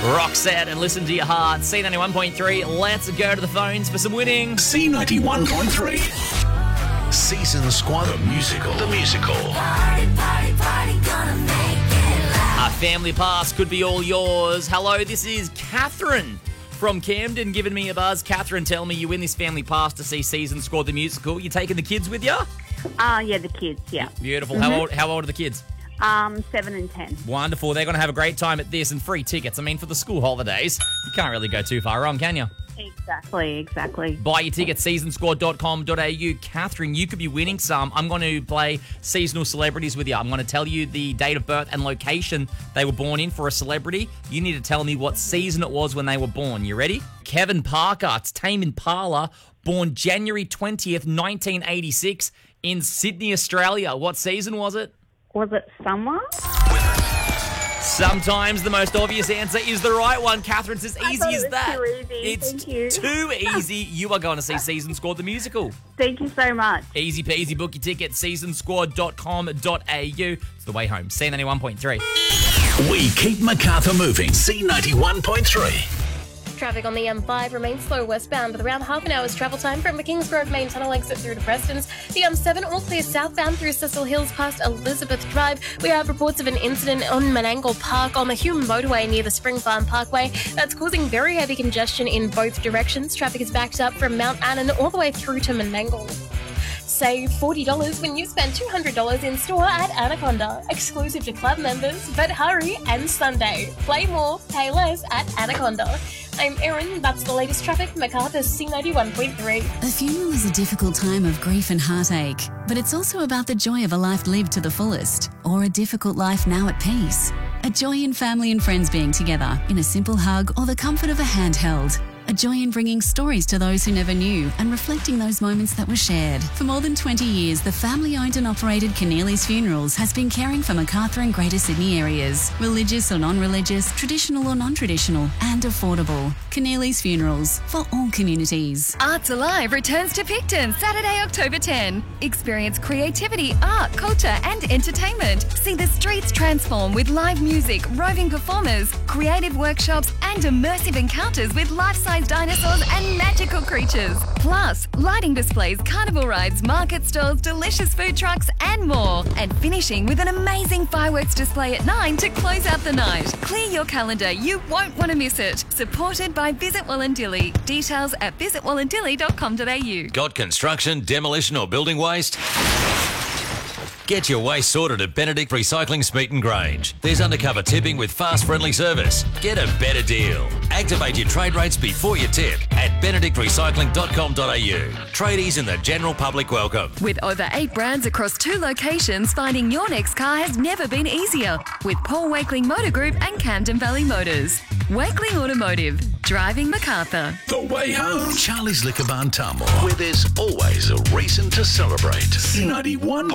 Roxette and Listen to Your Heart. C91.3. Let's go to the phones for some winning. C91.3. Season Squad, the musical. A family pass could be all yours. Hello, this is Catherine from Camden giving me a buzz. Catherine, tell me you win this family pass to see Season Squad, the musical. You taking the kids with you? Yeah, the kids, yeah. Beautiful. How old are the kids? 7 and 10. Wonderful. They're going to have a great time at this and free tickets. I mean, for the school holidays, you can't really go too far wrong, can you? Exactly. Buy your tickets, seasonsquad.com.au. Catherine, you could be winning some. I'm going to play seasonal celebrities with you. I'm going to tell you the date of birth and location they were born in for a celebrity. You need to tell me what season it was when they were born. You ready? Kevin Parker, it's Tame Impala, born January 20th, 1986 in Sydney, Australia. What season was it? Was it summer? Sometimes the most obvious answer is the right one. Catherine, it's as easy as that. Too easy. It's Thank you. too easy. You are going to see Season Squad, the musical. Thank you so much. Easy peasy. Book your ticket, seasonsquad.com.au. It's the way home. C91.3. We keep Macarthur moving. C91.3. Traffic on the M5 remains slow westbound with around half an hour's travel time from the Kingsgrove main tunnel exit through to Prestons. The M7 all clear southbound through Cecil Hills past Elizabeth Drive. We have reports of an incident on Menangle Park on the Hume motorway near the Spring Farm Parkway. That's causing very heavy congestion in both directions. Traffic is backed up from Mount Annan all the way through to Menangle. Save $40 when you spend $200 in store at Anaconda. Exclusive to club members, but hurry and Sunday. Play more, pay less at Anaconda. I'm Erin, that's the latest traffic, Macarthur C91.3. A funeral is a difficult time of grief and heartache, but it's also about the joy of a life lived to the fullest, or a difficult life now at peace. A joy in family and friends being together, in a simple hug or the comfort of a handheld. A joy in bringing stories to those who never knew and reflecting those moments that were shared. For more than 20 years, the family-owned and operated Keneally's Funerals has been caring for Macarthur and Greater Sydney areas. Religious or non-religious, traditional or non-traditional, and affordable. Keneally's Funerals, for all communities. Arts Alive returns to Picton Saturday, October 10. Experience creativity, art, culture and entertainment. See the streets transform with live music, roving performers, creative workshops and immersive encounters with life-size dinosaurs and magical creatures. Plus, lighting displays, carnival rides, market stalls, delicious food trucks and more. And finishing with an amazing fireworks display at 9 to close out the night. Clear your calendar, you won't want to miss it. Supported by Visit Wallandilly. Details at visitwallandilly.com.au. Got construction, demolition or building waste? Get your waste sorted at Benedict Recycling Smeaton Grange. There's undercover tipping with fast, friendly service. Get a better deal. Activate your trade rates before you tip at benedictrecycling.com.au. Tradies and the general public welcome. With over 8 brands across 2 locations, finding your next car has never been easier. With Paul Wakeling Motor Group and Camden Valley Motors. Wakeling Automotive. Driving Macarthur. The way home. Charlie's Liquor Barn Tamworth, where there's always a reason to celebrate. C91.